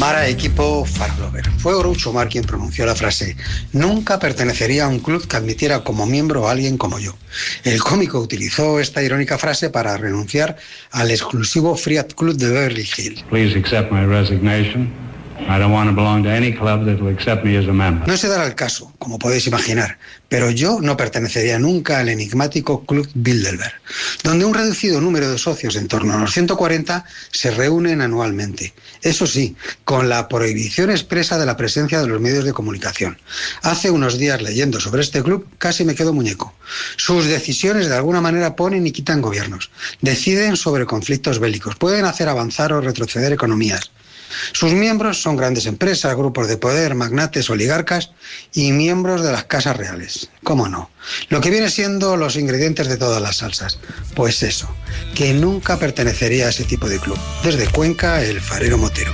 Mara, equipo Farlover. Fue Groucho Marx quien pronunció la frase: nunca pertenecería a un club que admitiera como miembro a alguien como yo. El cómico utilizó esta irónica frase para renunciar al exclusivo Friat Club de Beverly Hills. Please accept my resignation. I don't want to belong to any club that will accept me as a member. No se dará el caso, como podéis imaginar, pero yo no pertenecería nunca al enigmático Club Bilderberg, donde un reducido número de socios, en torno a los 140, se reúnen anualmente. Eso sí, con la prohibición expresa de la presencia de los medios de comunicación. Hace unos días, leyendo sobre este club, casi me quedo muñeco. Sus decisiones de alguna manera ponen y quitan gobiernos, deciden sobre conflictos bélicos, pueden hacer avanzar o retroceder economías. Sus miembros son grandes empresas, grupos de poder, magnates, oligarcas y miembros de las casas reales. ¿Cómo no? Lo que viene siendo los ingredientes de todas las salsas. Pues eso, que nunca pertenecería a ese tipo de club. Desde Cuenca, el farero Motero.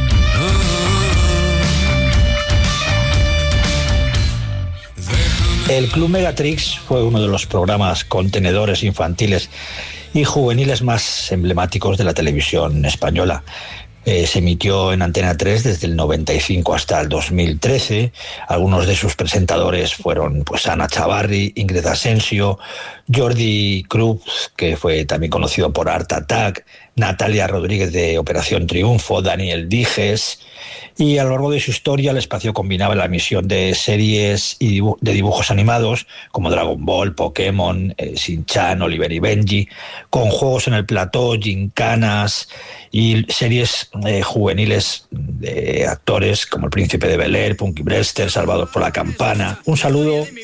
El Club Megatrix fue uno de los programas contenedores infantiles y juveniles más emblemáticos de la televisión española. Se emitió en Antena 3 desde el 95 hasta el 2013. Algunos de sus presentadores fueron Ana Chavarri, Ingrid Asensio, Jordi Cruz, que fue también conocido por Art Attack, Natalia Rodríguez de Operación Triunfo, Daniel Dijes. Y a lo largo de su historia el espacio combinaba la emisión de series y de dibujos animados como Dragon Ball, Pokémon, Shin-Chan, Oliver y Benji, con juegos en el plató, gincanas y series juveniles de actores como El Príncipe de Bel-Air, Punky Brewster, Salvados por la Campana. Un saludo